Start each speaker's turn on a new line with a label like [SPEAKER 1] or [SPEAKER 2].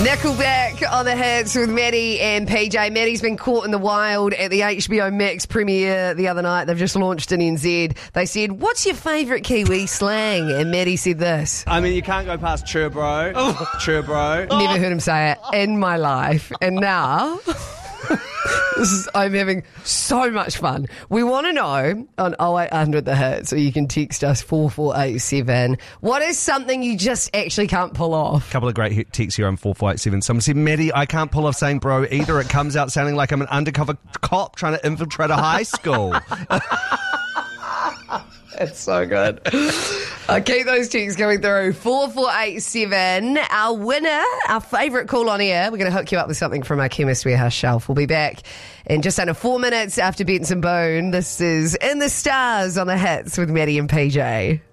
[SPEAKER 1] Nickelback on the hits with Maddie and PJ. Maddie's been caught in the wild at the HBO Max premiere the other night. They've just launched in NZ. They said, "What's your favourite Kiwi slang?" And Maddie said this.
[SPEAKER 2] I mean, you can't go past chur bro. Chur bro.
[SPEAKER 1] Never heard him say it in my life. And now... I'm having so much fun. We want to know on 0800 The Hit, so you can text us 4487. What is something you just actually can't pull off?
[SPEAKER 3] Couple of great texts here on 4487. Someone said, Maddie, I can't pull off saying bro either. It comes out sounding like I'm an undercover cop trying to infiltrate a high school.
[SPEAKER 1] It's so good. Keep those texts coming through. 4487. Our winner, our favourite call on air. We're going to hook you up with something from our Chemist Warehouse shelf. We'll be back in just under 4 minutes after Benson Boone. This is In the Stars on the Hits with Maddie and PJ.